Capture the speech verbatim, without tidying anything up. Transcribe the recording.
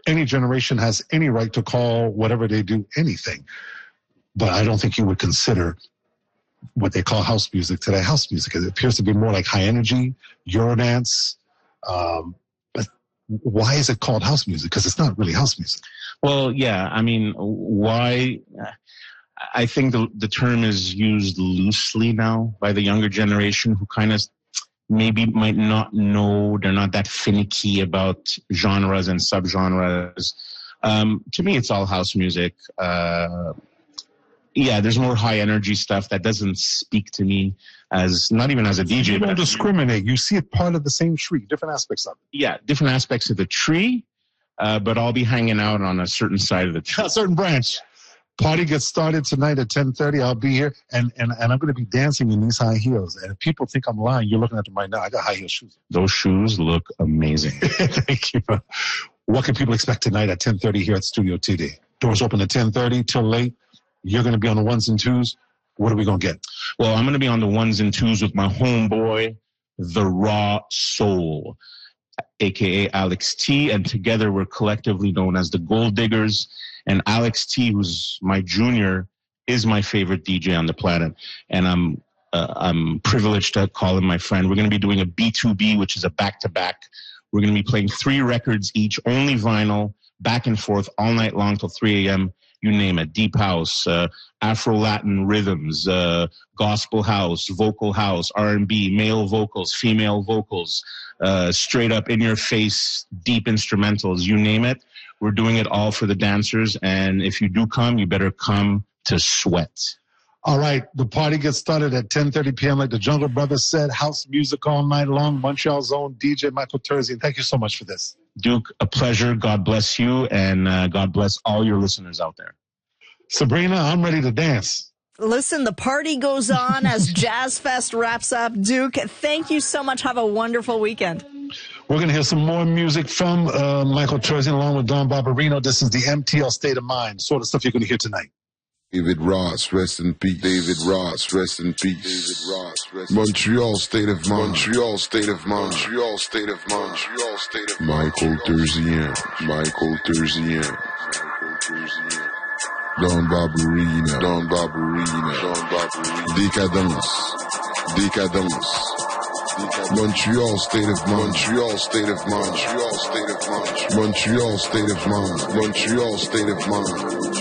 any generation has any right to call whatever they do anything. But I don't think you would consider what they call house music today house music. It appears to be more like high energy, Eurodance. Um, but why is it called house music? Because it's not really house music. Well, yeah. I mean, why? I think the the term is used loosely now by the younger generation who kind of maybe might not know. They're not that finicky about genres and subgenres. Um, to me, it's all house music. Uh, yeah, there's more high energy stuff that doesn't speak to me as, not even as a D J. You don't discriminate. You see it part of the same tree, different aspects of it. Yeah, different aspects of the tree, uh, but I'll be hanging out on a certain side of the tree. A certain branch. Party gets started tonight at ten thirty. I'll be here, and, and, and I'm going to be dancing in these high heels. And if people think I'm lying, you're looking at them right now. I got high heel shoes. Those shoes look amazing. Thank you. What can people expect tonight at ten thirty here at Studio T D? Doors open at ten thirty till late. You're going to be on the ones and twos. What are we going to get? Well, I'm going to be on the ones and twos with my homeboy, The Raw Soul, a k a. Alex T. And together we're collectively known as the Gold Diggers. And Alex T., who's my junior, is my favorite D J on the planet. And I'm uh, I'm privileged to call him my friend. We're going to be doing a B two B, which is a back-to-back. We're going to be playing three records each, only vinyl, back and forth all night long till three a.m., you name it, deep house, uh, Afro-Latin rhythms, uh, gospel house, vocal house, R and B, male vocals, female vocals, uh, straight up in-your-face, deep instrumentals, you name it. We're doing it all for the dancers, and if you do come, you better come to sweat. All right, the party gets started at ten thirty p.m. like the Jungle Brothers said, house music all night long, Montreal's own D J Michael Terzian. Thank you so much for this. Duke, a pleasure. God bless you, and uh, God bless all your listeners out there. Sabrina, I'm ready to dance. Listen, the party goes on as Jazz Fest wraps up. Duke, thank you so much. Have a wonderful weekend. We're going to hear some more music from uh, Michael Terzian along with Don Barberino. This is the M T L State of Mind, sort of stuff you're going to hear tonight. David Ross, rest in peace. David Ross, rest in peace. David Ross, rest in Montreal State of Mind. Montreal State of Mind. Montreal State of Mind. Montreal State of Mind. Michael Terzian. Michael Terzian. Michael Terzian. Don Barberino. Don Barberino. Don Barberino. Décadence. Décadence. Montreal State of Mind. Montreal State of Mind. Montreal State of Mind. Montreal State of Mind. Montreal State of Mind.